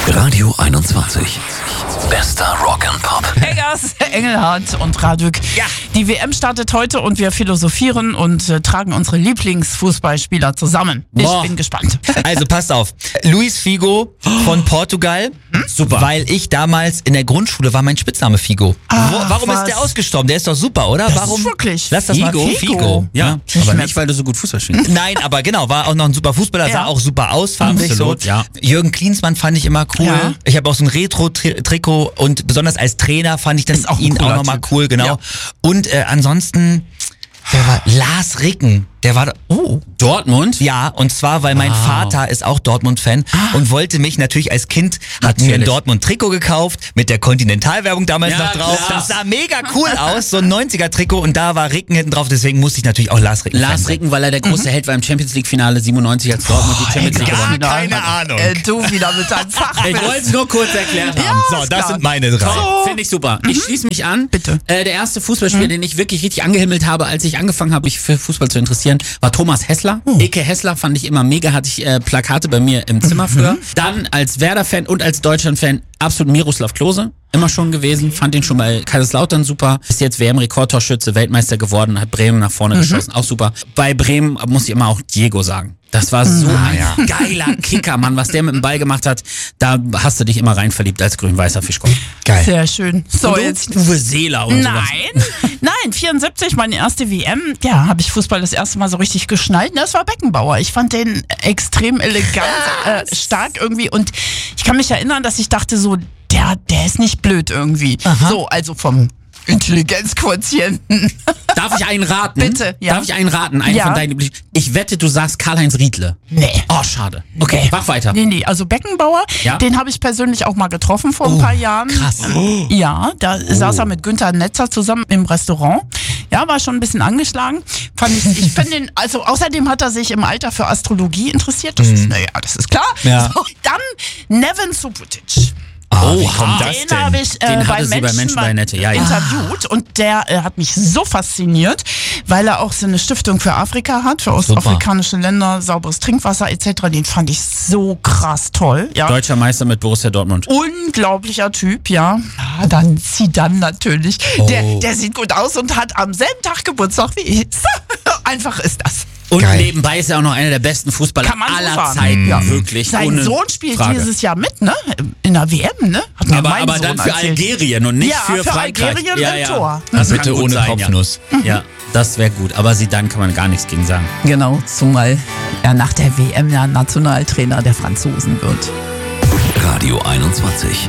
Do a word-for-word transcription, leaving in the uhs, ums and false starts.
Radio einundzwanzig. Bester Rock and Pop. Eggers, Engelhardt und Radück. Ja. Die W M startet heute und wir philosophieren und äh, tragen unsere Lieblingsfußballspieler zusammen. Ich Boah. bin gespannt. Also passt auf. Luis Figo von Portugal. Super. Weil ich damals in der Grundschule war mein Spitzname Figo. Ach, Wo, warum was? ist der ausgestorben? Der ist doch super, oder? Das warum? ist wirklich. Lass das Figo? mal Figo. Ja, Ich aber merk- nicht, weil du so gut Fußball spielst. Nein, aber genau, war auch noch ein super Fußballer, Ja. sah auch super aus, fand ich so. Absolut, ja. Jürgen Klinsmann fand ich immer cool. Ja. Ich habe auch so ein Retro-Trikot und besonders als Trainer fand ich das Ist auch ein ihn cooler auch nochmal Typ. cool, genau. Ja. Und äh, ansonsten, wer war Lars Ricken? Der war, oh, Dortmund? ja, und zwar, weil mein Wow. Vater ist auch Dortmund-Fan und wollte mich natürlich als Kind, hat mir ein Natürlich. Dortmund-Trikot gekauft, mit der Continental-Werbung damals Ja, noch drauf. klar. Das sah mega cool aus, so ein neunziger-Trikot und da war Ricken hinten drauf, deswegen musste ich natürlich auch Lars Ricken Lars sein. Ricken, weil er der große Held war im Champions League-Finale siebenundneunzig, als Dortmund die Champions League gar gewonnen hat. keine Ahnung. Äh, du wieder mit deinem Fach. Ich wollte es nur kurz erklärt haben. Ja, So, ist das klar. sind meine drei. Toll, finde ich super. Ich schließe mich an. Bitte. Äh, der erste Fußballspieler, den ich wirklich richtig angehimmelt habe, als ich angefangen habe, mich für Fußball zu interessieren, war Thomas Hessler. Eke Hessler fand ich immer mega, hatte ich äh, Plakate bei mir im Zimmer früher. Dann als Werder-Fan und als Deutschland-Fan absolut Miroslav Klose. Immer schon gewesen, fand ihn schon bei Kaiserslautern super. Ist jetzt W M-Rekordtorschütze, Weltmeister geworden, hat Bremen nach vorne geschossen, auch super. Bei Bremen muss ich immer auch Diego sagen. Das war so ein geiler Kicker, Mann, was der mit dem Ball gemacht hat. Da hast du dich immer rein verliebt als grün-weißer Fischkopf. Geil. Sehr schön. So, jetzt. Uwe Seeler und sowas. Nein, nein, vierundsiebzig, meine erste W M. Ja, habe ich Fußball das erste Mal so richtig geschnallt. Das war Beckenbauer. Ich fand den extrem elegant, äh, stark irgendwie. Und ich kann mich erinnern, dass ich dachte so, der, der ist nicht blöd irgendwie. So, also vom Intelligenzquotienten. Darf ich einen raten? Bitte, ja. Darf ich einen raten? Einen Ja. von deinen Lieblings- Ich wette, du sagst Karl-Heinz Riedle. Nee. Oh, schade. Okay, Nee. mach weiter. Nee, nee, also Beckenbauer, Ja? den habe ich persönlich auch mal getroffen vor ein paar Jahren. krass. Ja, da saß er mit Günther Netzer zusammen im Restaurant. Ja, war schon ein bisschen angeschlagen. Fand ich, ich finde den, also außerdem hat er sich im Alter für Astrologie interessiert. Das ist, naja, das ist klar. Ja. So, dann Neven Subotic. Oh, wie Oha. kommt das Den denn? habe ich äh, Den bei hatte sie bei Menschen, Menschen mal bei Nette, ja, ja. interviewt und der äh, hat mich so fasziniert, weil er auch so eine Stiftung für Afrika hat, für ostafrikanische Länder, sauberes Trinkwasser et cetera. Den fand ich so krass toll. Ja. Deutscher Meister mit Borussia Dortmund. Unglaublicher Typ, ja. Ja, dann Zidane natürlich. Der, der sieht gut aus und hat am selben Tag Geburtstag wie ich. Einfach ist das. Und Geil. nebenbei ist er auch noch einer der besten Fußballer Kann man so aller sagen. Zeiten. Ja. Wirklich. Sein ohne Sohn spielt Frage. dieses Jahr mit, ne? In der W M, ne? Hat mir Aber, mein aber Sohn dann für erzählt. Algerien und nicht Ja, für, für Frankreich. Algerien ja, im ja. Tor. Das Bitte kann gut ohne sein, Kopfnuss. Ja, ja das wäre gut. Aber Zidane kann man gar nichts gegen sagen. Genau, zumal er nach der W M ja Nationaltrainer der Franzosen wird. Radio einundzwanzig.